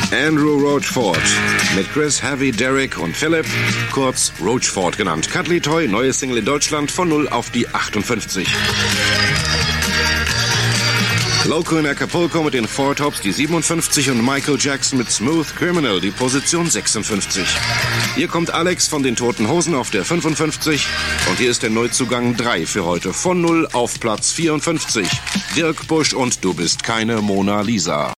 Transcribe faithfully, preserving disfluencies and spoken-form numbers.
Andrew Roachford. Mit Chris, Heavy, Derek und Philip, kurz Roachford genannt. Cuddly Toy, neue Single in Deutschland, von null auf die achtundfünfzig. Loco in Acapulco mit den Four Tops die siebenundfünfzig und Michael Jackson mit Smooth Criminal die Position sechsundfünfzig. Hier kommt Alex von den Toten Hosen auf der fünfundfünfzig und hier ist der Neuzugang drei für heute von null auf Platz vierundfünfzig. Dirk Busch und Du bist keine Mona Lisa.